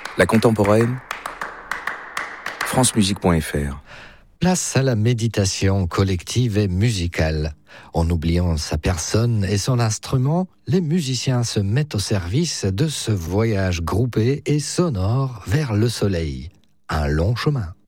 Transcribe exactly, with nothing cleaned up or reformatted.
La contemporaine, francemusique point f r. Place à la méditation collective et musicale. En oubliant sa personne et son instrument, les musiciens se mettent au service de ce voyage groupé et sonore vers le soleil. Un long chemin.